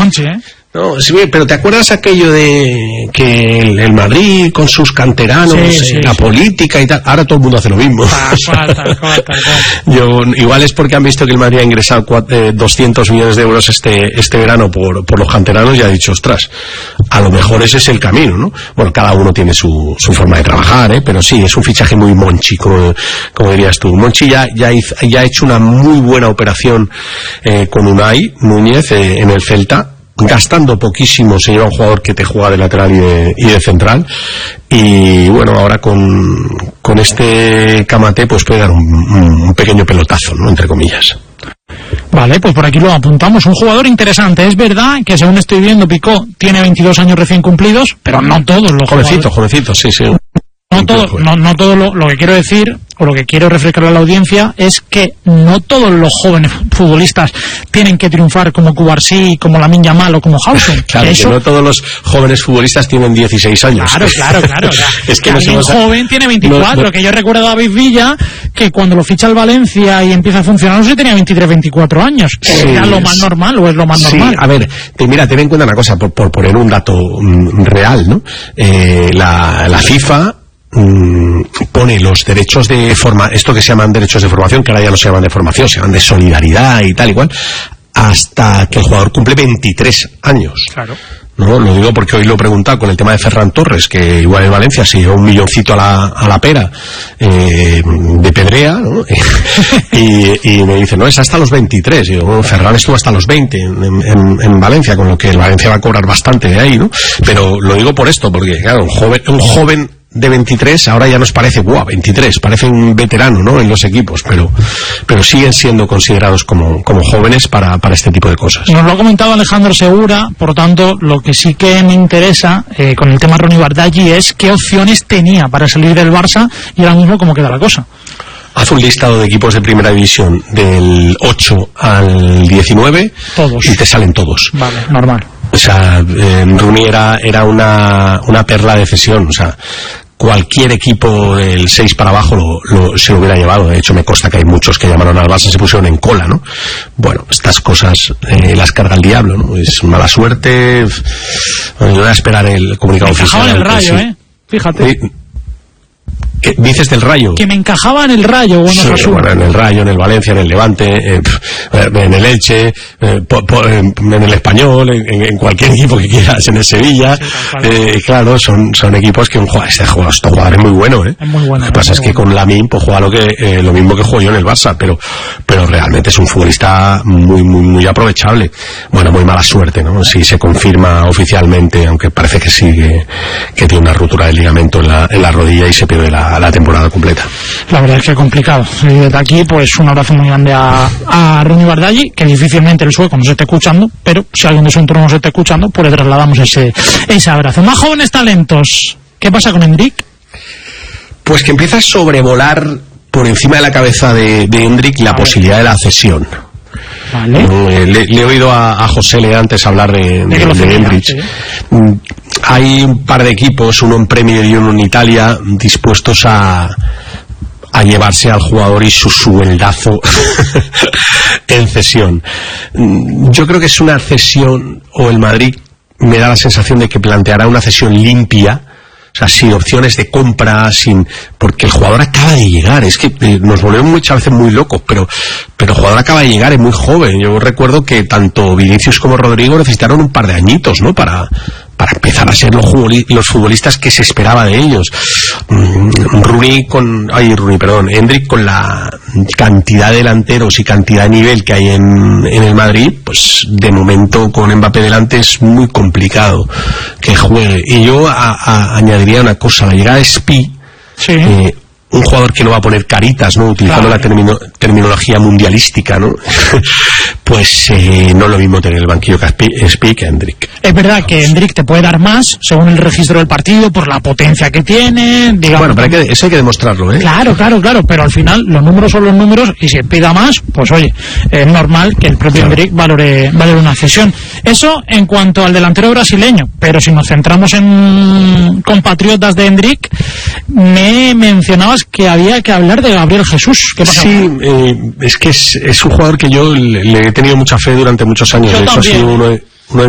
Monchi, ¿eh? No, sí, pero ¿te acuerdas aquello de que el Madrid con sus canteranos, la política y tal? Ahora todo el mundo hace lo mismo. Tal cual. Igual es porque han visto que el Madrid ha ingresado 200 millones de euros este verano por los canteranos y ha dicho, ostras, a lo mejor ese es el camino, ¿no? Bueno, cada uno tiene su forma de trabajar, pero sí, es un fichaje muy Monchi, como dirías tú. Monchi ya ha hecho una muy buena operación con Unai Núñez en el Celta. Gastando poquísimo se lleva un jugador que te juega de lateral y de central, y bueno, ahora con este Kamate pues puede dar un pequeño pelotazo, ¿no?, entre comillas. Vale, pues por aquí lo apuntamos. Un jugador interesante. Es verdad que, según estoy viendo, Picó tiene 22 años recién cumplidos, pero no todos los jovencito, sí. No todo lo que quiero decir, o lo que quiero refrescarle a la audiencia, es que no todos los jóvenes futbolistas tienen que triunfar como Cubarsí, como Lamine Yamal o como Hausen. Claro, que no todos los jóvenes futbolistas tienen 16 años. Claro. Es que alguien joven tiene 24, que yo recuerdo a David Villa, que cuando lo ficha el Valencia y empieza a funcionar, no sé, tenía 23, 24 años. ¿Era lo más normal o es lo más normal? A ver, ten en cuenta una cosa, por poner un dato real, ¿no? La FIFA pone los derechos de esto que se llaman derechos de formación, que ahora ya no se llaman de formación, se llaman de solidaridad y tal igual, hasta que el jugador cumple 23 años. Claro. No, lo digo porque hoy lo he preguntado con el tema de Ferran Torres, que igual en Valencia se llevó 1 milloncito a la pera de pedrea, ¿no? y me dice, no, es hasta los 23. Y digo, bueno, Ferran estuvo hasta los 20 en Valencia, con lo que el Valencia va a cobrar bastante de ahí, ¿no? Pero lo digo por esto, porque claro, un joven de 23 ahora ya nos parece 23, parece un veterano, ¿no?, en los equipos, pero siguen siendo considerados como jóvenes para este tipo de cosas. Nos lo ha comentado Alejandro Segura. Por tanto, lo que sí que me interesa con el tema Ronnie Bardghji es qué opciones tenía para salir del Barça y ahora mismo cómo queda la cosa. Haz un listado de equipos de primera división del 8 al 19 todos, y te salen todos. Vale, normal. O sea, Rooney era una perla de cesión. O sea, cualquier equipo del 6 para abajo se lo hubiera llevado. De hecho, me consta que hay muchos que llamaron al Barça y se pusieron en cola, ¿no? Bueno, estas cosas las carga el diablo, ¿no? Es mala suerte. Bueno, yo voy a esperar el comunicado oficial. Me encajaba en el Rayo, fíjate. ¿Qué dices del Rayo? Que me encajaba en el Rayo, bueno, en el Rayo, en el Valencia, en el Levante, en el Elche, en el Español, en cualquier equipo que quieras, en el Sevilla. Claro, son equipos que este jugador es muy bueno, ¿eh? Es muy bueno. Lo que pasa es que con Lamine pues juega lo mismo que juego yo en el Barça, pero realmente es un futbolista muy, muy, muy aprovechable. Bueno, muy mala suerte, ¿no? Si se confirma oficialmente, aunque parece que sí, que tiene una ruptura de ligamento en la rodilla y se pierde la temporada completa. La verdad es que es complicado. Y desde aquí, pues un abrazo muy grande a Ronnie Bardghji, que difícilmente el sueco nos esté escuchando, pero si alguien de su entorno nos esté escuchando, pues le trasladamos ese abrazo. Más jóvenes talentos. ¿Qué pasa con Endrick? Pues que empieza a sobrevolar por encima de la cabeza de Endrick la posibilidad de la cesión. Vale. Le he oído a José Le antes hablar de Endrick. Hay un par de equipos, uno en Premier y uno en Italia, dispuestos a llevarse al jugador y su sueldazo en cesión. Yo creo que es una cesión, o el Madrid me da la sensación de que planteará una cesión limpia, o sea, sin opciones de compra, porque el jugador acaba de llegar. Es que nos volvemos muchas veces muy locos, pero el jugador acaba de llegar, es muy joven. Yo recuerdo que tanto Vinicius como Rodrigo necesitaron un par de añitos, ¿no?, para empezar a ser los futbolistas que se esperaba de ellos. Endrick, con la cantidad de delanteros y cantidad de nivel que hay en el Madrid, pues de momento con Mbappé delante es muy complicado que juegue. Y yo añadiría una cosa, la llegada de Spi, un jugador que no va a poner caritas, ¿no?, utilizando la terminología mundialística, ¿no? Pues no es lo mismo tener el banquillo que Spi que Endrick. Es verdad que Endrick te puede dar más según el registro del partido, por la potencia que tiene, digamos. Bueno, pero eso hay que demostrarlo, ¿eh? Claro, pero al final los números son los números, y si pida más, pues oye, es normal que el propio Endrick valore una cesión. Eso en cuanto al delantero brasileño, pero si nos centramos en compatriotas de Endrick, me mencionabas que había que hablar de Gabriel Jesús. ¿Qué pasa? Sí, es que es un jugador que yo le he tenido mucha fe durante muchos años. De hecho, ha sido